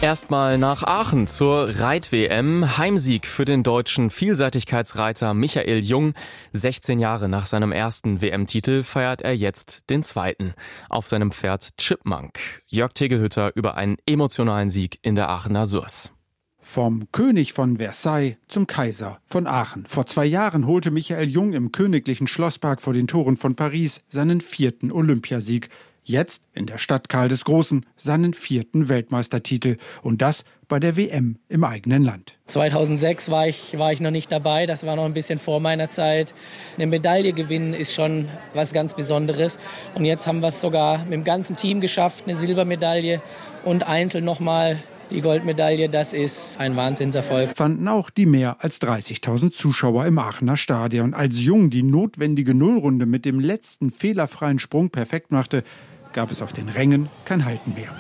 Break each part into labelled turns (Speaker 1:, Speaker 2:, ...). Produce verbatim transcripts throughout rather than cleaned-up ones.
Speaker 1: Erstmal nach Aachen zur Reit-W M. Heimsieg für den deutschen Vielseitigkeitsreiter Michael Jung. sechzehn Jahre nach seinem ersten W M-Titel feiert er jetzt den zweiten. Auf seinem Pferd Chipmunk. Jörg Tegelhütter über einen emotionalen Sieg in der Aachener Source.
Speaker 2: Vom König von Versailles zum Kaiser von Aachen. Vor zwei Jahren holte Michael Jung im königlichen Schlosspark vor den Toren von Paris seinen vierten Olympiasieg. Jetzt in der Stadt Karl des Großen seinen vierten Weltmeistertitel. Und das bei der W M im eigenen Land.
Speaker 3: zweitausendsechs war ich, war ich noch nicht dabei, das war noch ein bisschen vor meiner Zeit. Eine Medaille gewinnen ist schon was ganz Besonderes. Und jetzt haben wir es sogar mit dem ganzen Team geschafft, eine Silbermedaille und einzeln nochmal die Goldmedaille. Das ist ein Wahnsinnserfolg.
Speaker 2: Fanden auch die mehr als dreißigtausend Zuschauer im Aachener Stadion. Als Jung die notwendige Nullrunde mit dem letzten fehlerfreien Sprung perfekt machte, gab es auf den Rängen kein Halten mehr.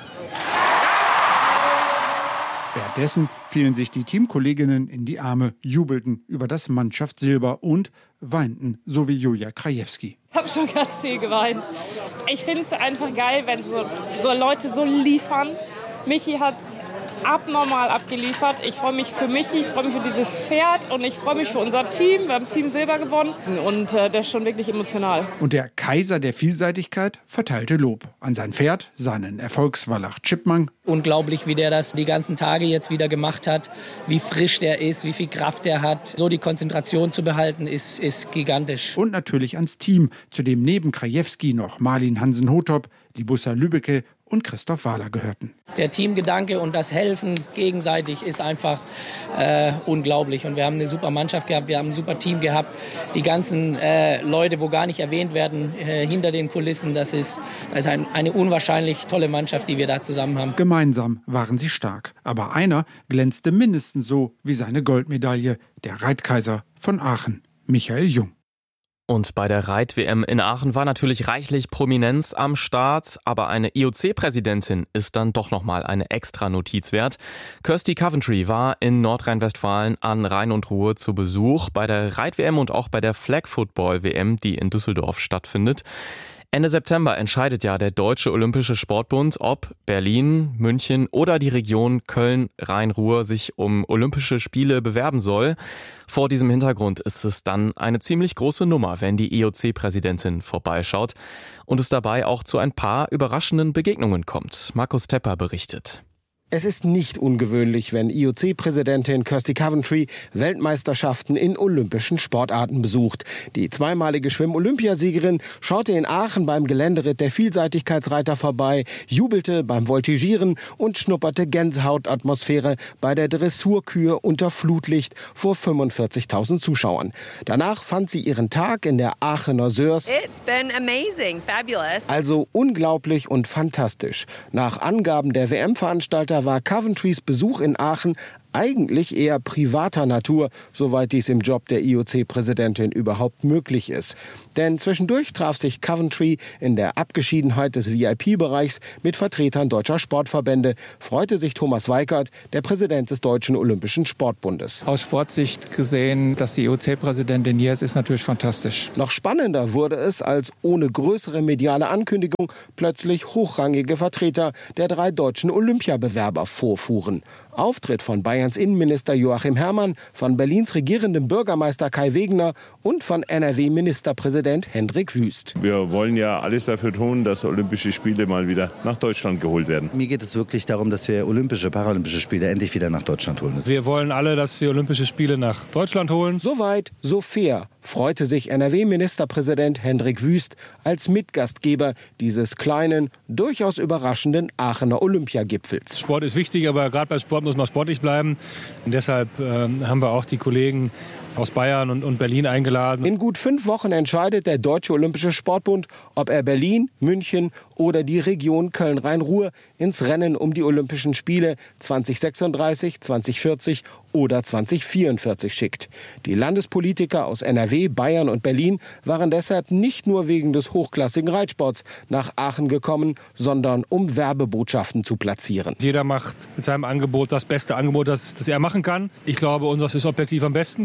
Speaker 2: Währenddessen fielen sich die Teamkolleginnen in die Arme, jubelten über das Mannschaftssilber und weinten, so wie Julia Krajewski.
Speaker 4: Ich habe schon ganz viel geweint. Ich finde es einfach geil, wenn so, so Leute so liefern. Michi hat es abnormal abgeliefert. Ich freue mich für Michi, ich freue mich für dieses Pferd und ich freue mich für unser Team. Wir haben Team Silber gewonnen und äh, das ist schon wirklich emotional.
Speaker 2: Und der Kaiser der Vielseitigkeit verteilte Lob an sein Pferd, seinen Erfolgswallach Chipmunk.
Speaker 3: Unglaublich, wie der das die ganzen Tage jetzt wieder gemacht hat, wie frisch der ist, wie viel Kraft der hat. So die Konzentration zu behalten, ist, ist gigantisch.
Speaker 2: Und natürlich ans Team, zu dem neben Krajewski noch Marlin Hansen-Hotop, Libussa Lübbecke und Christoph Wahler gehörten.
Speaker 3: Der Teamgedanke und das Helfen gegenseitig ist einfach äh, unglaublich. Und wir haben eine super Mannschaft gehabt, wir haben ein super Team gehabt. Die ganzen äh, Leute, wo gar nicht erwähnt werden, äh, hinter den Kulissen, das ist, das ist ein, eine unwahrscheinlich tolle Mannschaft, die wir da zusammen haben.
Speaker 2: Gemeinsam waren sie stark. Aber einer glänzte mindestens so wie seine Goldmedaille, der Reitkaiser von Aachen, Michael Jung.
Speaker 1: Und bei der Reit-W M in Aachen war natürlich reichlich Prominenz am Start, aber eine I O C-Präsidentin ist dann doch nochmal eine extra Notiz wert. Kirsty Coventry war in Nordrhein-Westfalen an Rhein und Ruhr zu Besuch bei der Reit-W M und auch bei der Flag Football W M, die in Düsseldorf stattfindet. Ende September entscheidet ja der Deutsche Olympische Sportbund, ob Berlin, München oder die Region Köln-Rhein-Ruhr sich um Olympische Spiele bewerben soll. Vor diesem Hintergrund ist es dann eine ziemlich große Nummer, wenn die I O C-Präsidentin vorbeischaut und es dabei auch zu ein paar überraschenden Begegnungen kommt. Markus Tepper berichtet.
Speaker 5: Es ist nicht ungewöhnlich, wenn I O C-Präsidentin Kirsty Coventry Weltmeisterschaften in olympischen Sportarten besucht. Die zweimalige Schwimm-Olympiasiegerin schaute in Aachen beim Geländeritt der Vielseitigkeitsreiter vorbei, jubelte beim Voltigieren und schnupperte Gänsehautatmosphäre bei der Dressurkür unter Flutlicht vor fünfundvierzigtausend Zuschauern. Danach fand sie ihren Tag in der Aachener Source.
Speaker 6: It's been amazing, fabulous.
Speaker 5: Also unglaublich und fantastisch. Nach Angaben der W M-Veranstalter war Coventrys Besuch in Aachen eigentlich eher privater Natur, soweit dies im Job der I O C-Präsidentin überhaupt möglich ist. Denn zwischendurch traf sich Coventry in der Abgeschiedenheit des V I P-Bereichs mit Vertretern deutscher Sportverbände, freute sich Thomas Weikert, der Präsident des Deutschen Olympischen Sportbundes.
Speaker 7: Aus Sportsicht gesehen, dass die I O C-Präsidentin hier ist, ist natürlich fantastisch.
Speaker 5: Noch spannender wurde es, als ohne größere mediale Ankündigung plötzlich hochrangige Vertreter der drei deutschen Olympiabewerber vorfuhren. Auftritt von Bayerns Innenminister Joachim Herrmann, von Berlins regierendem Bürgermeister Kai Wegner und von N R W-Ministerpräsident Hendrik Wüst.
Speaker 8: Wir wollen ja alles dafür tun, dass Olympische Spiele mal wieder nach Deutschland geholt werden.
Speaker 9: Mir geht es wirklich darum, dass wir Olympische, Paralympische Spiele endlich wieder nach Deutschland holen müssen.
Speaker 10: Wir wollen alle, dass wir Olympische Spiele nach Deutschland holen.
Speaker 5: Soweit, so fair, freute sich N R W-Ministerpräsident Hendrik Wüst als Mitgastgeber dieses kleinen, durchaus überraschenden Aachener Olympiagipfels.
Speaker 10: Sport ist wichtig, aber gerade bei Sport muss man sportlich bleiben. Und deshalb äh, haben wir auch die Kollegen aus Bayern und, und Berlin eingeladen.
Speaker 5: In gut fünf Wochen entscheidet der Deutsche Olympische Sportbund, ob er Berlin, München oder die Region Köln-Rhein-Ruhr ins Rennen um die Olympischen Spiele zwanzig sechsunddreißig, zwanzig vierzig oder zwanzig vierundvierzig schickt. Die Landespolitiker aus N R W, Bayern und Berlin waren deshalb nicht nur wegen des hochklassigen Reitsports nach Aachen gekommen, sondern um Werbebotschaften zu platzieren.
Speaker 10: Jeder macht mit seinem Angebot das beste Angebot, das, das er machen kann. Ich glaube, unseres ist objektiv am besten, keine Frage.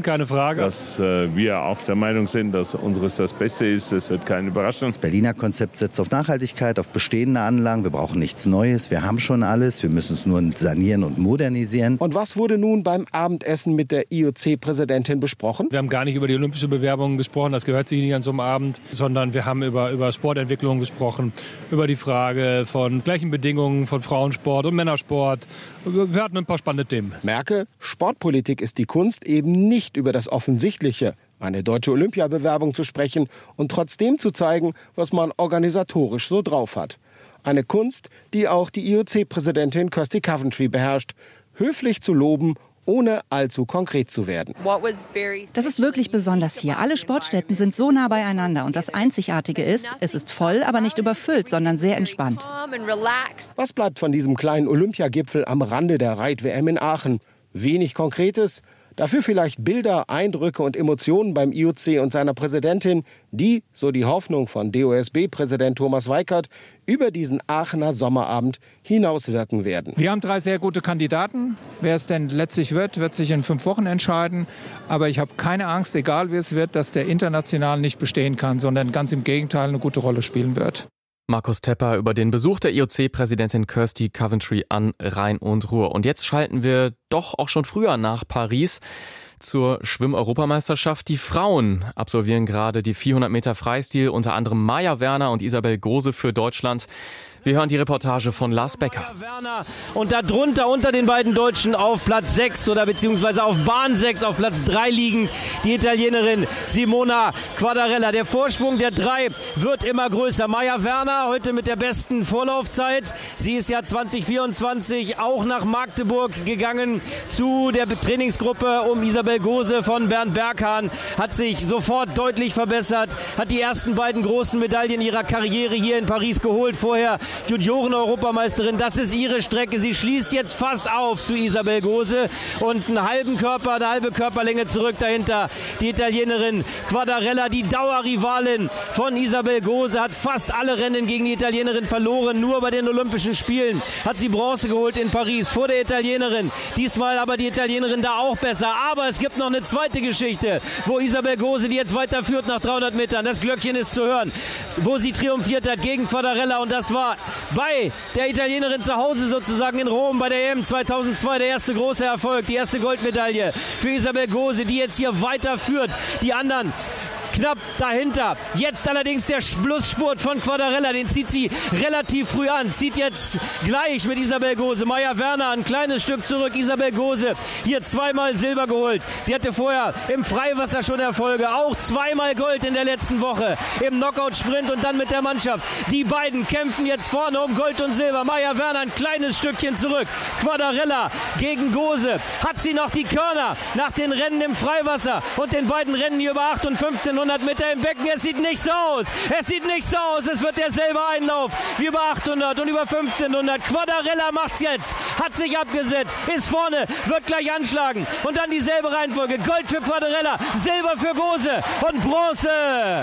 Speaker 10: Frage.
Speaker 8: Dass äh, wir auch der Meinung sind, dass unseres das Beste ist, das wird kein Überraschen.
Speaker 9: Das Berliner Konzept setzt auf Nachhaltigkeit, auf bestehende Anlagen. Wir brauchen nichts Neues, wir haben schon alles, wir müssen es nur sanieren und modernisieren.
Speaker 5: Und was wurde nun beim Abendessen mit der I O C-Präsidentin besprochen?
Speaker 10: Wir haben gar nicht über die olympische Bewerbung gesprochen, das gehört sich nicht an so einem Abend, sondern wir haben über, über Sportentwicklung gesprochen, über die Frage von gleichen Bedingungen von Frauensport und Männersport. Wir hatten ein paar spannende Themen.
Speaker 5: Merke, Sportpolitik ist die Kunst, eben nicht über das Offensichtliche, eine deutsche Olympiabewerbung zu sprechen und trotzdem zu zeigen, was man organisatorisch so drauf hat. Eine Kunst, die auch die I O C-Präsidentin Kirsty Coventry beherrscht, höflich zu loben, ohne allzu konkret zu werden.
Speaker 11: Das ist wirklich besonders hier. Alle Sportstätten sind so nah beieinander und das Einzigartige ist, es ist voll, aber nicht überfüllt, sondern sehr entspannt.
Speaker 5: Was bleibt von diesem kleinen Olympiagipfel am Rande der Reit-W M in Aachen? Wenig Konkretes. Dafür vielleicht Bilder, Eindrücke und Emotionen beim I O C und seiner Präsidentin, die, so die Hoffnung von D O S B-Präsident Thomas Weikert, über diesen Aachener Sommerabend hinauswirken werden.
Speaker 7: Wir haben drei sehr gute Kandidaten. Wer es denn letztlich wird, wird sich in fünf Wochen entscheiden. Aber ich habe keine Angst, egal wie es wird, dass der international nicht bestehen kann, sondern ganz im Gegenteil eine gute Rolle spielen wird.
Speaker 1: Markus Tepper über den Besuch der I O C-Präsidentin Kirsty Coventry an Rhein und Ruhr. Und jetzt schalten wir doch auch schon früher nach Paris zur Schwimm-Europameisterschaft. Die Frauen absolvieren gerade die vierhundert Meter Freistil, unter anderem Maja Werner und Isabel Gose für Deutschland. Wir hören die Reportage von Lars Becker.
Speaker 12: Und darunter unter den beiden Deutschen auf Platz sechs oder beziehungsweise auf Bahn sechs, auf Platz drei liegend, die Italienerin Simona Quadarella. Der Vorsprung der drei wird immer größer. Maja Werner heute mit der besten Vorlaufzeit. Sie ist ja zwanzig vierundzwanzig auch nach Magdeburg gegangen zu der Trainingsgruppe um Isabel Gose von Bernd Berghahn. Hat sich sofort deutlich verbessert, hat die ersten beiden großen Medaillen ihrer Karriere hier in Paris geholt. Vorher Junioren-Europameisterin, das ist ihre Strecke. Sie schließt jetzt fast auf zu Isabel Gose und einen halben Körper, eine halbe Körperlänge zurück dahinter. Die Italienerin Quadarella, die Dauerrivalin von Isabel Gose, hat fast alle Rennen gegen die Italienerin verloren. Nur bei den Olympischen Spielen hat sie Bronze geholt in Paris vor der Italienerin. Diesmal aber die Italienerin da auch besser. Aber es gibt noch eine zweite Geschichte, wo Isabel Gose, die jetzt weiterführt nach dreihundert Metern, das Glöckchen ist zu hören, wo sie triumphiert hat gegen Quadarella, und das war bei der Italienerin zu Hause sozusagen in Rom bei der E M zweitausendzwei der erste große Erfolg, die erste Goldmedaille für Isabel Gose, die jetzt hier weiterführt. Die anderen knapp dahinter. Jetzt allerdings der Schlussspurt von Quadarella, den zieht sie relativ früh an, zieht jetzt gleich mit Isabel Gose. Maja Werner ein kleines Stück zurück, Isabel Gose hier zweimal Silber geholt. Sie hatte vorher im Freiwasser schon Erfolge, auch zweimal Gold in der letzten Woche im Knockout-Sprint und dann mit der Mannschaft. Die beiden kämpfen jetzt vorne um Gold und Silber. Maja Werner ein kleines Stückchen zurück. Quadarella gegen Gose. Hat sie noch die Körner nach den Rennen im Freiwasser und den beiden Rennen hier über acht und fünfzehnhundert Meter im Becken? Es sieht nicht so aus. Es sieht nicht so aus. Es wird derselbe Einlauf wie über achthundert und über fünfzehnhundert. Quadarella macht's jetzt. Hat sich abgesetzt. Ist vorne. Wird gleich anschlagen. Und dann dieselbe Reihenfolge. Gold für Quadarella. Silber für Gose. Und Bronze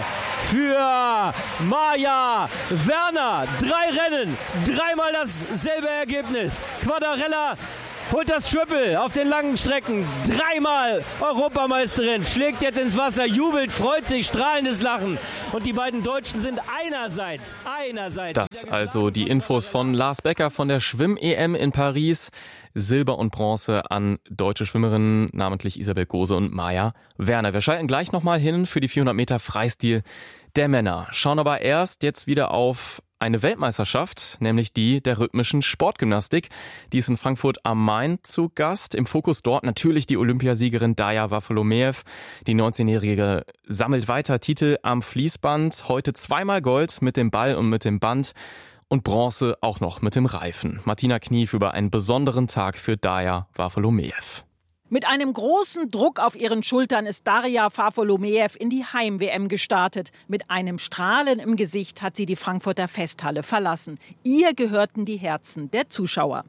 Speaker 12: für Maja Werner. Drei Rennen. Dreimal dasselbe Ergebnis. Quadarella holt das Triple auf den langen Strecken. Dreimal Europameisterin, schlägt jetzt ins Wasser, jubelt, freut sich, strahlendes Lachen. Und die beiden Deutschen sind einerseits, einerseits...
Speaker 1: Das also die Infos von Lars Becker von der Schwimm-E M in Paris. Silber und Bronze an deutsche Schwimmerinnen, namentlich Isabel Gose und Maja Werner. Wir schalten gleich nochmal hin für die vierhundert Meter Freistil der Männer. Schauen aber erst jetzt wieder auf eine Weltmeisterschaft, nämlich die der rhythmischen Sportgymnastik. Die ist in Frankfurt am Main zu Gast. Im Fokus dort natürlich die Olympiasiegerin Daja Wafolomeev. Die neunzehnjährige sammelt weiter Titel am Fließband. Heute zweimal Gold mit dem Ball und mit dem Band und Bronze auch noch mit dem Reifen. Martina Knief über einen besonderen Tag für Daja Wafolomeev.
Speaker 13: Mit einem großen Druck auf ihren Schultern ist Daria Wafolomeev in die Heim-W M gestartet. Mit einem Strahlen im Gesicht hat sie die Frankfurter Festhalle verlassen. Ihr gehörten die Herzen der Zuschauer.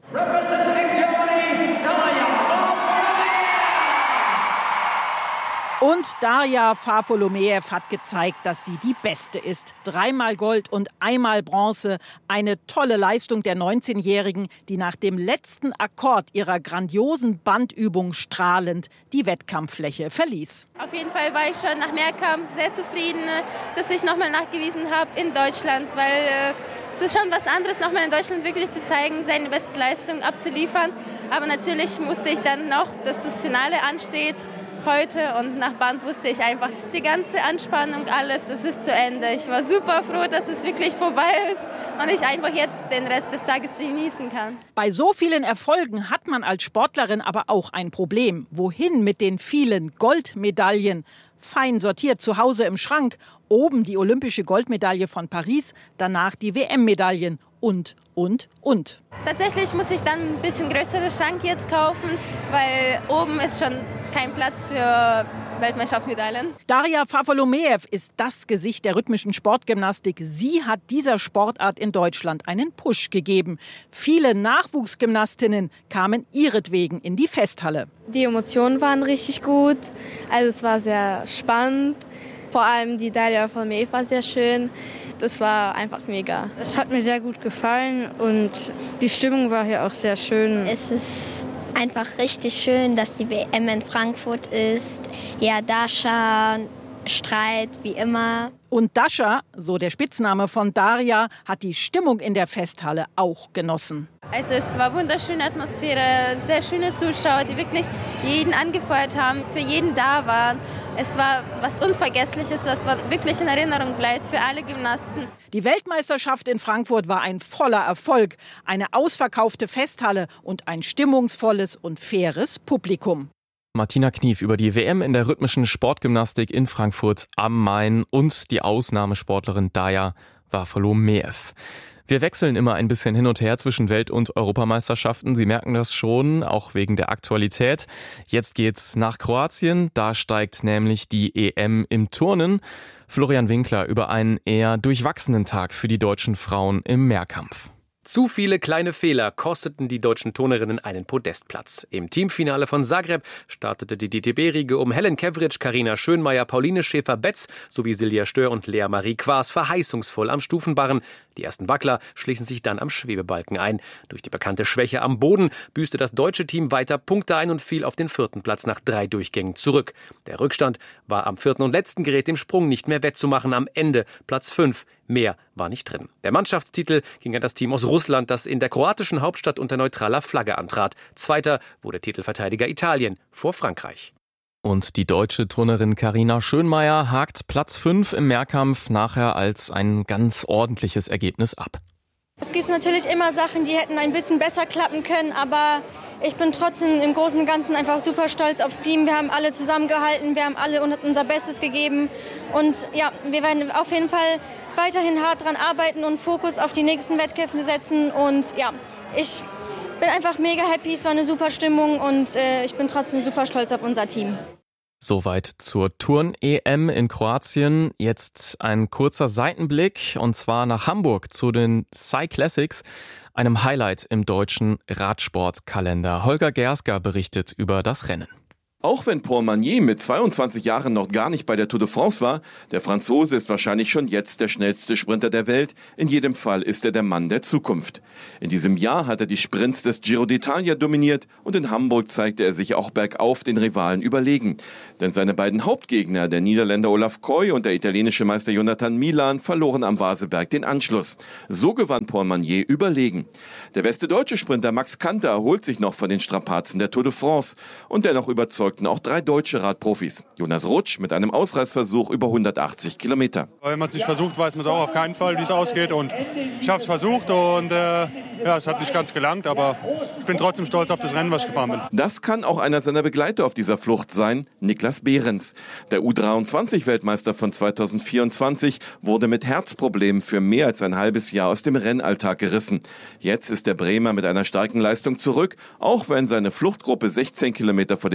Speaker 13: Und Darja Fafolomeev hat gezeigt, dass sie die Beste ist. Dreimal Gold und einmal Bronze. Eine tolle Leistung der neunzehnjährigen, die nach dem letzten Akkord ihrer grandiosen Bandübung strahlend die Wettkampffläche verließ.
Speaker 14: Auf jeden Fall war ich schon nach Mehrkampf sehr zufrieden, dass ich nochmal nachgewiesen habe in Deutschland, weil äh, es ist schon was anderes, nochmal in Deutschland wirklich zu zeigen, seine beste Leistung abzuliefern. Aber natürlich musste ich dann noch, dass das Finale ansteht heute, und nach Band wusste ich einfach, die ganze Anspannung, alles, es ist zu Ende. Ich war super froh, dass es wirklich vorbei ist und ich einfach jetzt den Rest des Tages genießen kann.
Speaker 13: Bei so vielen Erfolgen hat man als Sportlerin aber auch ein Problem. Wohin mit den vielen Goldmedaillen? Fein sortiert zu Hause im Schrank. Oben die olympische Goldmedaille von Paris, danach die W M-Medaillen und, und, und.
Speaker 14: Tatsächlich muss ich dann ein bisschen größeren Schrank jetzt kaufen, weil oben ist schon kein Platz für Weltmeisterschaftsmedaillen.
Speaker 13: Darja Fafolomeev ist das Gesicht der rhythmischen Sportgymnastik. Sie hat dieser Sportart in Deutschland einen Push gegeben. Viele Nachwuchsgymnastinnen kamen ihretwegen in die Festhalle.
Speaker 15: Die Emotionen waren richtig gut. Also es war sehr spannend. Vor allem die Darja Fafolomeev war sehr schön. Das war einfach mega.
Speaker 16: Es hat mir sehr gut gefallen und die Stimmung war hier auch sehr schön.
Speaker 17: Es ist einfach richtig schön, dass die W M in Frankfurt ist. Ja, Dasha, Streit wie immer.
Speaker 13: Und Dasha, so der Spitzname von Darja, hat die Stimmung in der Festhalle auch genossen.
Speaker 14: Also es war wunderschöne Atmosphäre, sehr schöne Zuschauer, die wirklich jeden angefeuert haben, für jeden da waren. Es war was Unvergessliches, was wirklich in Erinnerung bleibt für alle Gymnasten.
Speaker 13: Die Weltmeisterschaft in Frankfurt war ein voller Erfolg. Eine ausverkaufte Festhalle und ein stimmungsvolles und faires Publikum.
Speaker 1: Martina Knief über die W M in der rhythmischen Sportgymnastik in Frankfurt am Main und die Ausnahmesportlerin Darja Fafolomeev. Wir wechseln immer ein bisschen hin und her zwischen Welt- und Europameisterschaften. Sie merken das schon, auch wegen der Aktualität. Jetzt geht's nach Kroatien. Da steigt nämlich die E M im Turnen. Florian Winkler über einen eher durchwachsenen Tag für die deutschen Frauen im Mehrkampf.
Speaker 18: Zu viele kleine Fehler kosteten die deutschen Turnerinnen einen Podestplatz. Im Teamfinale von Zagreb startete die D T B-Riege um Helen Kevric, Carina Schönmeier, Pauline Schäfer-Betz sowie Silja Stör und Lea Marie Quaas verheißungsvoll am Stufenbarren. Die ersten Wackler schließen sich dann am Schwebebalken ein. Durch die bekannte Schwäche am Boden büßte das deutsche Team weiter Punkte ein und fiel auf den vierten Platz nach drei Durchgängen zurück. Der Rückstand war am vierten und letzten Gerät im Sprung nicht mehr wettzumachen. Am Ende Platz fünf. Mehr war nicht drin. Der Mannschaftstitel ging an das Team aus Russland, das in der kroatischen Hauptstadt unter neutraler Flagge antrat. Zweiter wurde Titelverteidiger Italien vor Frankreich.
Speaker 1: Und die deutsche Turnerin Carina Schönmeier hakt Platz fünf im Mehrkampf nachher als ein ganz ordentliches Ergebnis ab.
Speaker 19: Es gibt natürlich immer Sachen, die hätten ein bisschen besser klappen können, aber ich bin trotzdem im Großen und Ganzen einfach super stolz aufs Team. Wir haben alle zusammengehalten, wir haben alle unser Bestes gegeben und ja, wir werden auf jeden Fall weiterhin hart dran arbeiten und Fokus auf die nächsten Wettkämpfe setzen und ja, ich bin einfach mega happy, es war eine super Stimmung und äh, ich bin trotzdem super stolz auf unser Team.
Speaker 1: Soweit zur Turn-E M in Kroatien. Jetzt ein kurzer Seitenblick und zwar nach Hamburg zu den Cyclassics, einem Highlight im deutschen Radsportkalender. Holger Gersker berichtet über das Rennen.
Speaker 20: Auch wenn Paul Magnier mit zweiundzwanzig Jahren noch gar nicht bei der Tour de France war, der Franzose ist wahrscheinlich schon jetzt der schnellste Sprinter der Welt. In jedem Fall ist er der Mann der Zukunft. In diesem Jahr hat er die Sprints des Giro d'Italia dominiert und in Hamburg zeigte er sich auch bergauf den Rivalen überlegen. Denn seine beiden Hauptgegner, der Niederländer Olaf Koy und der italienische Meister Jonathan Milan, verloren am Vaseberg den Anschluss. So gewann Paul Magnier überlegen. Der beste deutsche Sprinter Max Kanter erholt sich noch von den Strapazen der Tour de France und dennoch überzeugt auch drei deutsche Radprofis. Jonas Rutsch mit einem Ausreißversuch über hundertachtzig Kilometer.
Speaker 21: Wenn man es nicht versucht, weiß man auch auf keinen Fall, wie es ausgeht. Und ich habe es versucht und äh, ja, es hat nicht ganz gelangt, aber ich bin trotzdem stolz auf das Rennen, was ich gefahren bin.
Speaker 20: Das kann auch einer seiner Begleiter auf dieser Flucht sein, Niklas Behrens. Der U dreiundzwanzig-Weltmeister von zweitausendvierundzwanzig wurde mit Herzproblemen für mehr als ein halbes Jahr aus dem Rennalltag gerissen. Jetzt ist der Bremer mit einer starken Leistung zurück, auch wenn seine Fluchtgruppe sechzehn Kilometer vor dem Ziel eingegangen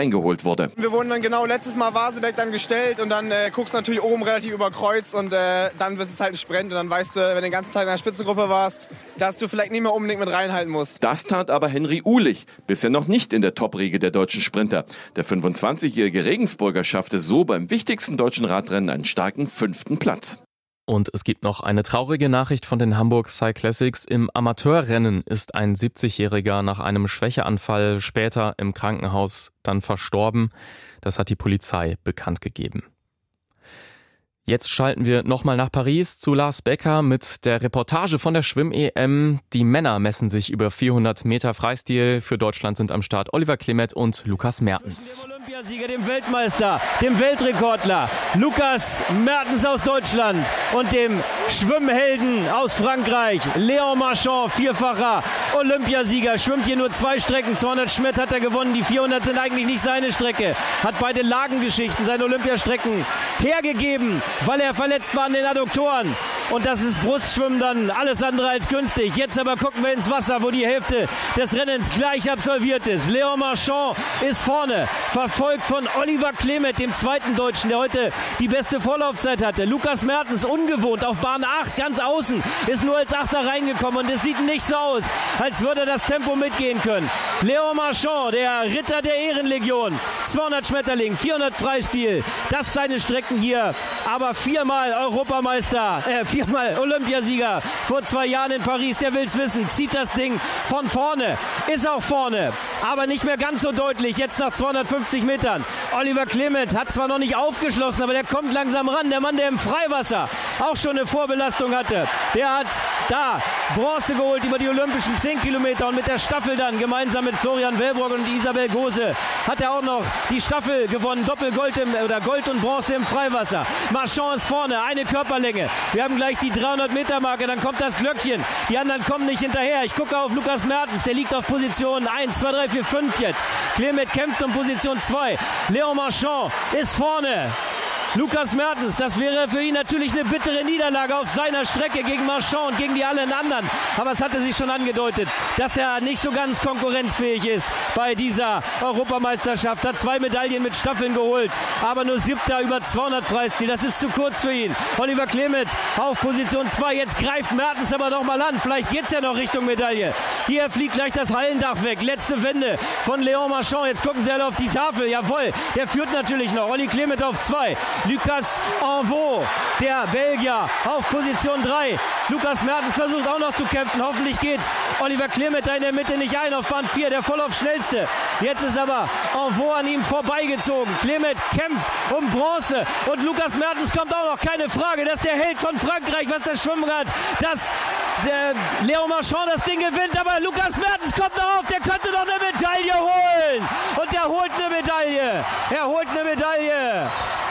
Speaker 20: eingeholt wurde.
Speaker 4: Wir wurden dann genau letztes Mal Wasebeck dann gestellt und dann äh, guckst du natürlich oben relativ über Kreuz und äh, dann wird es halt ein Sprint und dann weißt du, wenn du den ganzen Tag in der Spitzengruppe warst, dass du vielleicht nicht mehr unbedingt mit reinhalten musst.
Speaker 20: Das tat aber Henry Uhlich, bisher noch nicht in der Top-Riege der deutschen Sprinter. Der fünfundzwanzigjährige Regensburger schaffte so beim wichtigsten deutschen Radrennen einen starken fünften Platz.
Speaker 1: Und es gibt noch eine traurige Nachricht von den Hamburg Cyclassics. Im Amateurrennen ist ein siebzigjähriger nach einem Schwächeanfall später im Krankenhaus dann verstorben. Das hat die Polizei bekannt gegeben. Jetzt schalten wir nochmal nach Paris zu Lars Becker mit der Reportage von der Schwimm-E M. Die Männer messen sich über vierhundert Meter Freistil. Für Deutschland sind am Start Oliver Klimet und Lukas Mertens.
Speaker 12: Dem Olympiasieger, dem Weltmeister, dem Weltrekordler Lukas Mertens aus Deutschland und dem Schwimmhelden aus Frankreich, Léon Marchand, vierfacher Olympiasieger, schwimmt hier nur zwei Strecken. zweihundert Schmidt hat er gewonnen, die vierhundert sind eigentlich nicht seine Strecke. Hat beide Lagengeschichten, seine Olympiastrecken hergegeben, weil er verletzt war an den Adduktoren. Und das ist Brustschwimmen dann alles andere als günstig. Jetzt aber gucken wir ins Wasser, wo die Hälfte des Rennens gleich absolviert ist. Léon Marchand ist vorne, verfolgt von Oliver Klimet, dem zweiten Deutschen, der heute die beste Vorlaufzeit hatte. Lukas Mertens, ungewohnt, auf Bahn acht, ganz außen, ist nur als Achter reingekommen. Und es sieht nicht so aus, als würde er das Tempo mitgehen können. Léon Marchand, der Ritter der Ehrenlegion, zweihundert Schmetterling, vierhundert Freistil, das seine Strecken hier. Aber viermal Europameister, äh, viermal Olympiasieger vor zwei Jahren in Paris, der will's wissen, zieht das Ding von vorne, ist auch vorne, aber nicht mehr ganz so deutlich, jetzt nach zweihundertfünfzig Metern. Oliver Klimet hat zwar noch nicht aufgeschlossen, aber der kommt langsam ran, der Mann, der im Freiwasser auch schon eine Vorbelastung hatte, der hat da Bronze geholt über die olympischen zehn Kilometer und mit der Staffel dann gemeinsam mit Florian Wellbrock und Isabel Gose hat er auch noch die Staffel gewonnen, Doppelgold im, oder Gold und Bronze im Freiwasser. Marchand ist vorne, eine Körperlänge. Wir haben gleich die dreihundert Meter Marke, dann kommt das Glöckchen. Die anderen kommen nicht hinterher. Ich gucke auf Lukas Mertens, der liegt auf Position eins, zwei, drei, vier, fünf jetzt. Klimet kämpft um Position zwei. Léon Marchand ist vorne. Lukas Mertens, das wäre für ihn natürlich eine bittere Niederlage auf seiner Strecke gegen Marchand und gegen die allen anderen. Aber es hatte sich schon angedeutet, dass er nicht so ganz konkurrenzfähig ist bei dieser Europameisterschaft. Hat zwei Medaillen mit Staffeln geholt, aber nur siebter über zweihundert Freistil. Das ist zu kurz für ihn. Oliver Klimet auf Position zwei. Jetzt greift Mertens aber noch mal an. Vielleicht geht es ja noch Richtung Medaille. Hier fliegt gleich das Hallendach weg. Letzte Wende von Léon Marchand. Jetzt gucken Sie alle auf die Tafel. Jawohl, der führt natürlich noch. Oli Klimet auf zwei. Lucas Envaux, der Belgier, auf Position drei. Lukas Mertens versucht auch noch zu kämpfen. Hoffentlich geht Oliver Klimet da in der Mitte nicht ein auf Bahn vier, der voll auf schnellste. Jetzt ist aber Envaux an ihm vorbeigezogen. Klimet kämpft um Bronze und Lukas Mertens kommt auch noch, keine Frage. Das ist der Held von Frankreich, was das Schwimmen hat. Dass der Léon Marchand das Ding gewinnt, aber Lukas Mertens kommt noch auf, der könnte noch eine Medaille holen. Und der holt eine Medaille. Er holt eine Medaille.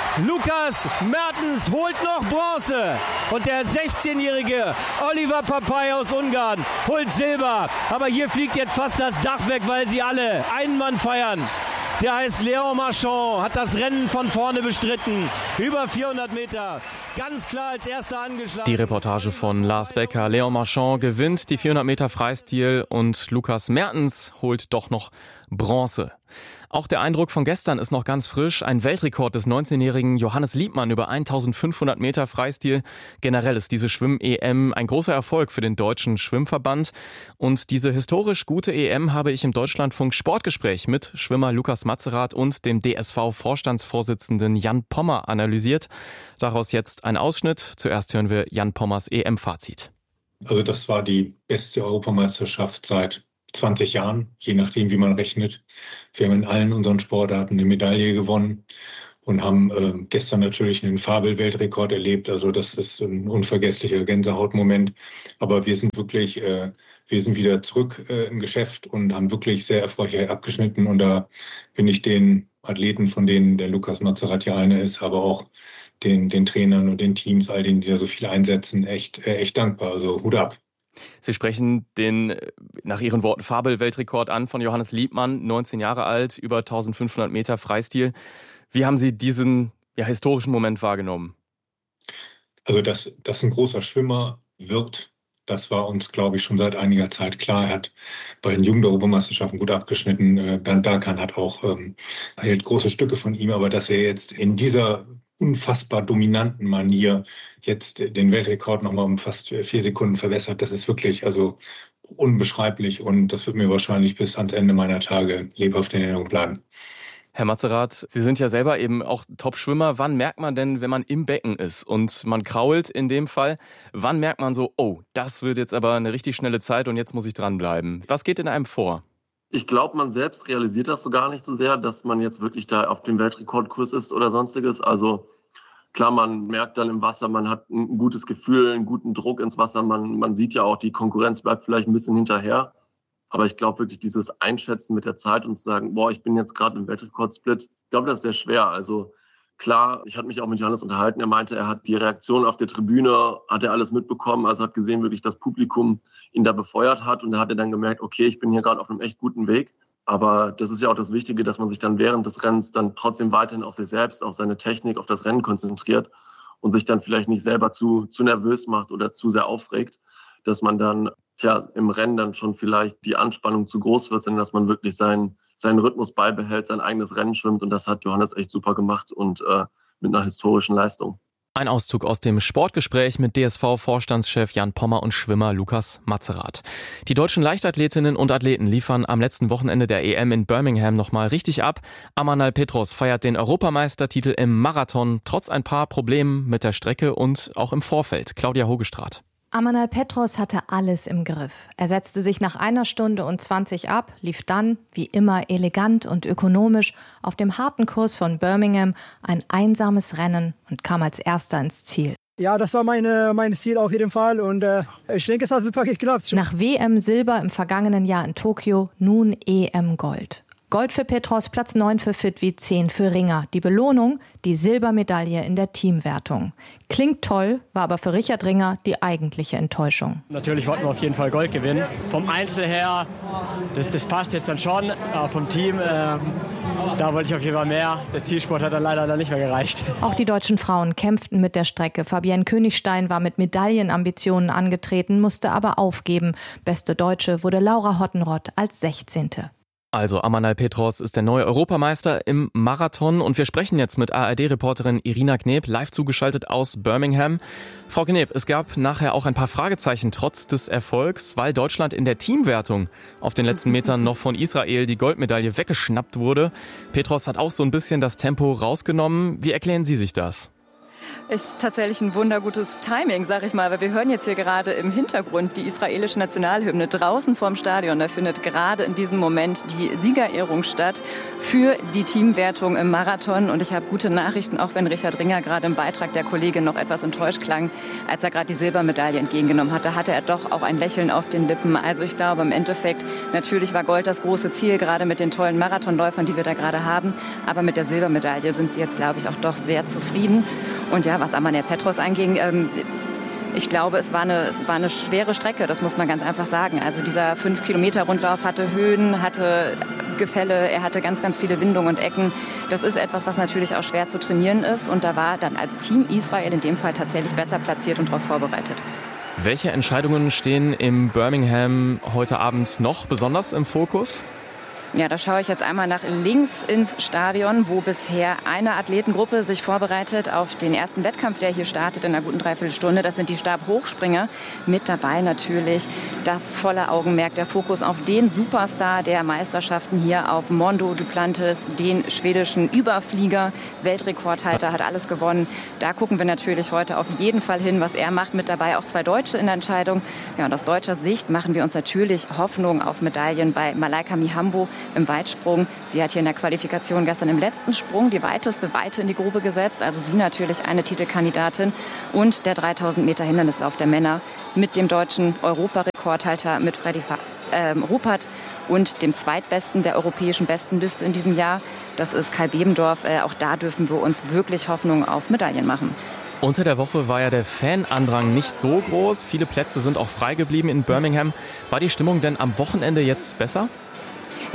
Speaker 12: Lukas Mertens holt noch Bronze und der sechzehnjährige Oliver Papai aus Ungarn holt Silber. Aber hier fliegt jetzt fast das Dach weg, weil sie alle einen Mann feiern. Der heißt Léon Marchand, hat das Rennen von vorne bestritten. Über vierhundert Meter, ganz klar als erster angeschlagen.
Speaker 1: Die Reportage von Lars Becker. Léon Marchand gewinnt die vierhundert Meter Freistil und Lukas Mertens holt doch noch Bronze. Auch der Eindruck von gestern ist noch ganz frisch. Ein Weltrekord des neunzehnjährigen Johannes Liebmann über eintausendfünfhundert Meter Freistil. Generell ist diese Schwimm-E M ein großer Erfolg für den Deutschen Schwimmverband. Und diese historisch gute E M habe ich im Deutschlandfunk Sportgespräch mit Schwimmer Lukas Matzerath und dem D S V-Vorstandsvorsitzenden Jan Pommer analysiert. Daraus jetzt ein Ausschnitt. Zuerst hören wir Jan Pommers E M-Fazit.
Speaker 22: Also das war die beste Europameisterschaft seit zwanzig Jahren, je nachdem, wie man rechnet. Wir haben in allen unseren Sportarten eine Medaille gewonnen und haben äh, gestern natürlich einen Fabel-Weltrekord erlebt. Also das ist ein unvergesslicher Gänsehautmoment. Aber wir sind wirklich, äh, wir sind wieder zurück äh, im Geschäft und haben wirklich sehr erfolgreich abgeschnitten. Und da bin ich den Athleten, von denen der Lukas Matzerath ja einer ist, aber auch den, den Trainern und den Teams, all denen, die da so viel einsetzen, echt, äh, echt dankbar. Also Hut ab.
Speaker 1: Sie sprechen den, nach Ihren Worten, Fabel-Weltrekord an von Johannes Liebmann, neunzehn Jahre alt, über eintausendfünfhundert Meter Freistil. Wie haben Sie diesen ja, historischen Moment wahrgenommen?
Speaker 22: Also, dass, dass ein großer Schwimmer wird Das war uns, glaube ich, schon seit einiger Zeit klar. Er hat bei den Jugendeuropameisterschaften gut abgeschnitten. Bernd Berghan hat auch ähm, hält große Stücke von ihm, aber dass er jetzt in dieser unfassbar dominanten Manier jetzt den Weltrekord nochmal um fast vier Sekunden verbessert, das ist wirklich also unbeschreiblich und das wird mir wahrscheinlich bis ans Ende meiner Tage lebhaft in Erinnerung bleiben.
Speaker 1: Herr Matzerath, Sie sind ja selber eben auch Top-Schwimmer. Wann merkt man denn, wenn man im Becken ist und man krault in dem Fall, wann merkt man so, oh, das wird jetzt aber eine richtig schnelle Zeit und jetzt muss ich dranbleiben? Was geht in einem vor?
Speaker 2: Ich glaube, man selbst realisiert das so gar nicht so sehr, dass man jetzt wirklich da auf dem Weltrekordkurs ist oder sonstiges. Also klar, man merkt dann im Wasser, man hat ein gutes Gefühl, einen guten Druck ins Wasser. Man, man sieht ja auch, die Konkurrenz bleibt vielleicht ein bisschen hinterher. Aber ich glaube wirklich, dieses Einschätzen mit der Zeit und zu sagen, boah, ich bin jetzt gerade im Weltrekordsplit, ich glaube, das ist sehr schwer. Also klar, ich hatte mich auch mit Johannes unterhalten. Er meinte, er hat die Reaktion auf der Tribüne, hat er alles mitbekommen. Also hat gesehen, wirklich das Publikum ihn da befeuert hat. Und da hat er dann gemerkt, okay, ich bin hier gerade auf einem echt guten Weg. Aber das ist ja auch das Wichtige, dass man sich dann während des Rennens dann trotzdem weiterhin auf sich selbst, auf seine Technik, auf das Rennen konzentriert und sich dann vielleicht nicht selber zu, zu nervös macht oder zu sehr aufregt, dass man dann tja, im Rennen dann schon vielleicht die Anspannung zu groß wird, sondern dass man wirklich seinen, seinen Rhythmus beibehält, sein eigenes Rennen schwimmt. Und das hat Johannes echt super gemacht und äh, mit einer historischen Leistung.
Speaker 1: Ein Auszug aus dem Sportgespräch mit D S V-Vorstandschef Jan Pommer und Schwimmer Lukas Matzerath. Die deutschen Leichtathletinnen und Athleten liefern am letzten Wochenende der E M in Birmingham nochmal richtig ab. Amanal Petros feiert den Europameistertitel im Marathon, trotz ein paar Problemen mit der Strecke und auch im Vorfeld. Claudia Hogestraat.
Speaker 3: Amanal Petros hatte alles im Griff. Er setzte sich nach einer Stunde und zwanzig ab, lief dann, wie immer elegant und ökonomisch, auf dem harten Kurs von Birmingham ein einsames Rennen und kam als Erster ins Ziel.
Speaker 23: Ja, das war meine, mein Ziel auf jeden Fall und äh, ich denke, es hat super geklappt.
Speaker 3: Nach W M-Silber im vergangenen Jahr in Tokio, nun E M-Gold. Gold für Petros, Platz neun für Fitwi, zehn für Ringer. Die Belohnung, die Silbermedaille in der Teamwertung. Klingt toll, war aber für Richard Ringer die eigentliche Enttäuschung.
Speaker 24: Natürlich wollten wir auf jeden Fall Gold gewinnen. Vom Einzel her, das, das passt jetzt dann schon. Aber vom Team, äh, da wollte ich auf jeden Fall mehr. Der Zielsport hat dann leider dann nicht mehr gereicht.
Speaker 3: Auch die deutschen Frauen kämpften mit der Strecke. Fabienne Königstein war mit Medaillenambitionen angetreten, musste aber aufgeben. Beste Deutsche wurde Laura Hottenrott als sechzehnte
Speaker 1: Also Amanal Petros ist der neue Europameister im Marathon und wir sprechen jetzt mit A R D-Reporterin Irina Kneb, live zugeschaltet aus Birmingham. Frau Kneb, es gab nachher auch ein paar Fragezeichen trotz des Erfolgs, weil Deutschland in der Teamwertung auf den letzten Metern noch von Israel die Goldmedaille weggeschnappt wurde. Petros hat auch so ein bisschen das Tempo rausgenommen. Wie erklären Sie sich das?
Speaker 25: Ist tatsächlich ein wundergutes Timing, sag ich mal, weil wir hören jetzt hier gerade im Hintergrund die israelische Nationalhymne draußen vorm Stadion. Da findet gerade in diesem Moment die Siegerehrung statt für die Teamwertung im Marathon. Und ich habe gute Nachrichten, auch wenn Richard Ringer gerade im Beitrag der Kollegin noch etwas enttäuscht klang, als er gerade die Silbermedaille entgegengenommen hatte, hatte er doch auch ein Lächeln auf den Lippen. Also ich glaube im Endeffekt, natürlich war Gold das große Ziel, gerade mit den tollen Marathonläufern, die wir da gerade haben. Aber mit der Silbermedaille sind sie jetzt, glaube ich, auch doch sehr zufrieden. Und ja, was Amanal Petros anging, ähm, ich glaube, es war, eine, es war eine schwere Strecke, das muss man ganz einfach sagen. Also dieser fünf Kilometer Rundlauf hatte Höhen, hatte Gefälle, er hatte ganz, ganz viele Windungen und Ecken. Das ist etwas, was natürlich auch schwer zu trainieren ist. Und da war dann als Team Israel in dem Fall tatsächlich besser platziert und darauf vorbereitet.
Speaker 1: Welche Entscheidungen stehen im Birmingham heute Abend noch besonders im Fokus?
Speaker 25: Ja, da schaue ich jetzt einmal nach links ins Stadion, wo bisher eine Athletengruppe sich vorbereitet auf den ersten Wettkampf, der hier startet in einer guten Dreiviertelstunde. Das sind die Stabhochspringer. Mit dabei natürlich das volle Augenmerk, der Fokus auf den Superstar der Meisterschaften hier, auf Mondo Duplantis, den schwedischen Überflieger, Weltrekordhalter, hat alles gewonnen. Da gucken wir natürlich heute auf jeden Fall hin, was er macht. Mit dabei auch zwei Deutsche in der Entscheidung. Ja, und aus deutscher Sicht machen wir uns natürlich Hoffnung auf Medaillen bei Malaika Mihambo im Weitsprung. Sie hat hier in der Qualifikation gestern im letzten Sprung die weiteste Weite in die Grube gesetzt. Also sie natürlich eine Titelkandidatin. Und der dreitausend Meter Hindernislauf der Männer mit dem deutschen Europarekordhalter mit Freddy äh, Ruppert und dem zweitbesten der europäischen Bestenliste in diesem Jahr. Das ist Kai Bebendorf. Äh, auch da dürfen wir uns wirklich Hoffnung auf Medaillen machen.
Speaker 1: Unter der Woche war ja der Fanandrang nicht so groß. Viele Plätze sind auch frei geblieben in Birmingham. War die Stimmung denn am Wochenende jetzt besser?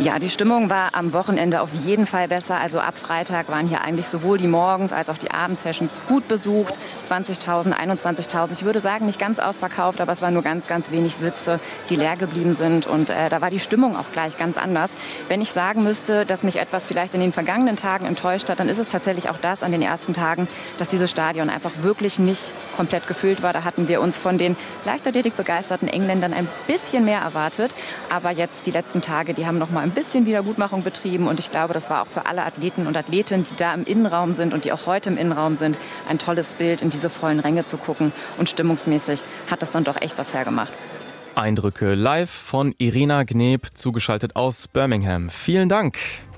Speaker 25: Ja, die Stimmung war am Wochenende auf jeden Fall besser. Also ab Freitag waren hier eigentlich sowohl die Morgens- als auch die Abendsessions gut besucht. zwanzigtausend, einundzwanzigtausend. Ich würde sagen, nicht ganz ausverkauft, aber es waren nur ganz, ganz wenig Sitze, die leer geblieben sind. Und äh, da war die Stimmung auch gleich ganz anders. Wenn ich sagen müsste, dass mich etwas vielleicht in den vergangenen Tagen enttäuscht hat, dann ist es tatsächlich auch das an den ersten Tagen, dass dieses Stadion einfach wirklich nicht komplett gefüllt war. Da hatten wir uns von den Leichtathletik begeisterten Engländern ein bisschen mehr erwartet. Aber jetzt die letzten Tage, die haben noch mal ein bisschen Wiedergutmachung betrieben. Und ich glaube, das war auch für alle Athleten und Athletinnen, die da im Innenraum sind und die auch heute im Innenraum sind, ein tolles Bild, in diese vollen Ränge zu gucken. Und stimmungsmäßig hat das dann doch echt was hergemacht.
Speaker 1: Eindrücke live von Irina Gneb, zugeschaltet aus Birmingham. Vielen Dank.